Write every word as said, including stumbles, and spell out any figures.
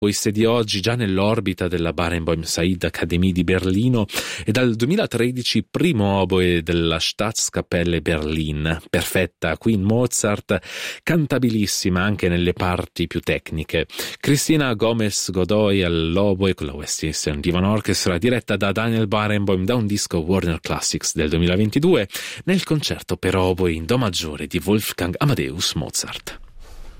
oboiste di oggi già nell'orbita della Barenboim Said Academy di Berlino e dal duemilatredici primo oboe della Staatskapelle Berlin. Perfetta qui in Mozart, cantabilissima anche nelle parti più tecniche. Cristina Gomez Godoy all'oboe con la West Eastern Divan Orchestra, diretta da Daniel Barenboim da un disco Warner Classics del duemilaventidue, nel concerto per oboe in do maggiore di Wolfgang Amadeus Mozart.